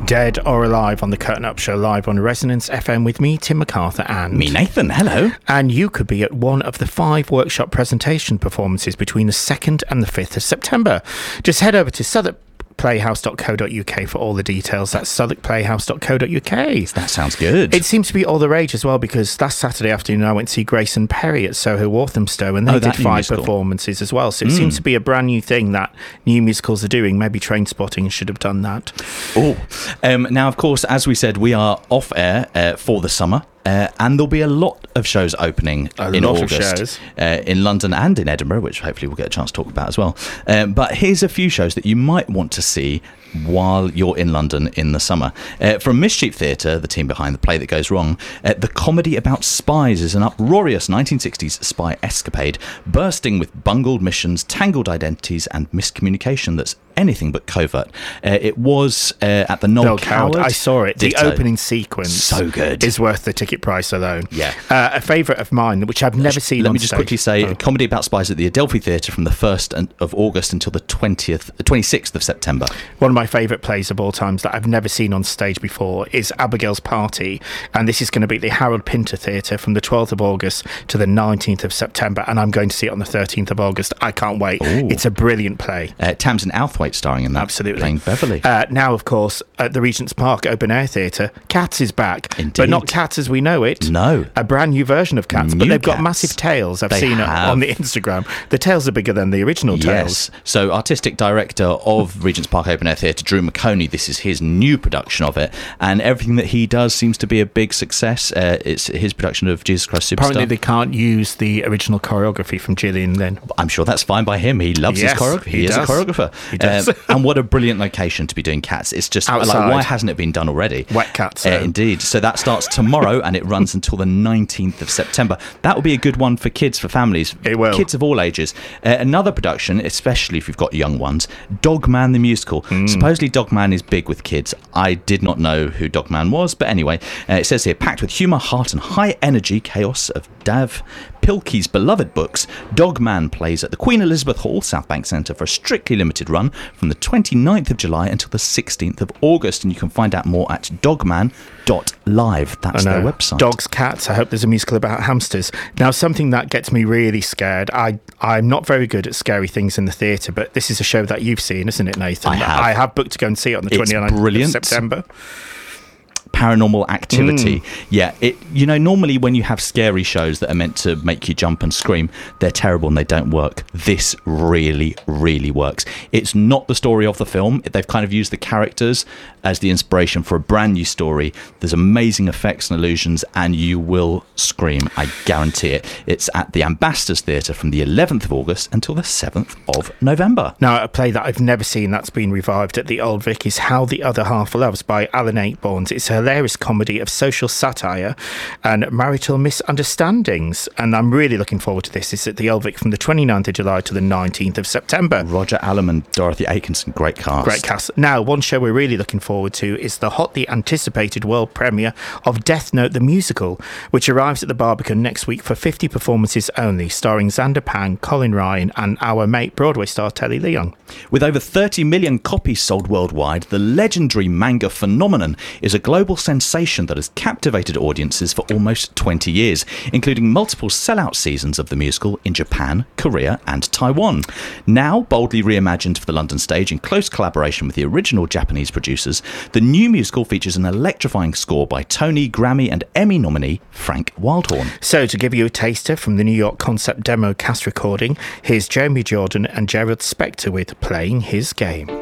Dead or Alive on the Curtain Up Show, live on Resonance FM with me, Tim MacArthur, and me, Nathan. Hello. And you could be at one of the 5 workshop presentation performances between the 2nd and the 5th of September. Just head over to southwarkplayhouse.co.uk for all the details. That's southwarkplayhouse.co.uk. That sounds good. It seems to be all the rage as well, because last Saturday afternoon I went to see Grayson Perry at Soho Walthamstow, and they did 5 performances as well. So it seems to be a brand new thing that new musicals are doing. Maybe Trainspotting should have done that. Now, of course, as we said, we are off air for the summer. And there'll be a lot of shows opening in August in London and in Edinburgh, which hopefully we'll get a chance to talk about as well. But here's a few shows that you might want to see while you're in London in the summer. From Mischief Theatre, the team behind The Play That Goes Wrong, the comedy about spies is an uproarious 1960s spy escapade, bursting with bungled missions, tangled identities and miscommunication that's anything but covert. It was at the Noel Coward. I saw it. Ditto. The opening sequence so good. Is worth the ticket price alone. Yeah. A favourite of mine, which I've never seen Let on me just stage. quickly say, a comedy about spies at the Adelphi Theatre from the 1st of August until the 26th of September. One of my favourite plays of all times that I've never seen on stage before is Abigail's Party, and this is going to be at the Harold Pinter Theatre from the 12th of August to the 19th of September, and I'm going to see it on the 13th of August. I can't wait. Ooh. It's a brilliant play. Tamsin Outhwaite starring in that. Absolutely. Playing Beverly. Now, of course, at the Regent's Park Open Air Theatre, Cats is back. Indeed. But not Cats as we know it. No. A brand new version of Cats, but New they've got Cats. massive tails. I've They seen it have. on the Instagram. The tails are bigger than the original tails. Yes. So, artistic director of Regent's Park Open Air Theatre, Drew McConey, this is his new production of it, and everything that he does seems to be a big success. It's his production of Jesus Christ Superstar. Apparently they can't use the original choreography from Gillian then. I'm sure that's fine by him. He loves his choreography. He is a choreographer. He does. And what a brilliant location to be doing Cats. It's just Outside. like, why hasn't it been done already? Wet Cats. Indeed. So that starts tomorrow and it runs until the 19th of September. That will be a good one for kids, for families. It will. Kids of all ages. Another production, especially if you've got young ones, Dogman the Musical. Supposedly Dogman is big with kids. I did not know who Dogman was, but anyway, it says here, packed with humour, heart and high energy chaos of Dav Pilkey's beloved books, Dogman plays at the Queen Elizabeth Hall, South Bank Centre, for a strictly limited run from the 29th of July until the 16th of August, and you can find out more at dogman.live. That's their website. Dogs, cats. I hope there's a musical about hamsters. Now, something that gets me really scared, I'm not very good at scary things in the theatre, but this is a show that you've seen, isn't it, Nathan? I have booked to go and see it on the 29th of September. Paranormal Activity. Yeah, normally when you have scary shows that are meant to make you jump and scream, they're terrible and they don't work. This really, really works. It's not the story of the film. They've kind of used the characters as the inspiration for a brand new story. There's amazing effects and illusions, and you will scream. I guarantee it. It's at the Ambassadors Theatre from the 11th of August until the 7th of November. Now, a play that I've never seen that's been revived at the Old Vic is How the Other Half Loves by Alan Ayckbourn. It's a hilarious comedy of social satire and marital misunderstandings, and I'm really looking forward to this. It's at the Old Vic from the 29th of July to the 19th of September. Roger Allam and Dorothy Atkinson, great cast. Great cast. Now, one show we're really looking forward to is the hotly anticipated world premiere of Death Note the Musical, which arrives at the Barbican next week for 50 performances only, starring Xander Pang, Colin Ryan and our mate Broadway star Telly Leung. With over 30 million copies sold worldwide, the legendary manga phenomenon is a global sensation that has captivated audiences for almost 20 years, including multiple sellout seasons of the musical in Japan, Korea and Taiwan. Now boldly reimagined for the London stage in close collaboration with the original Japanese producers, the new musical features an electrifying score by Tony, Grammy and Emmy nominee Frank Wildhorn. So, to give you a taster from the New York concept demo cast recording, here's Jeremy Jordan and Gerald Spector with Playing His Game.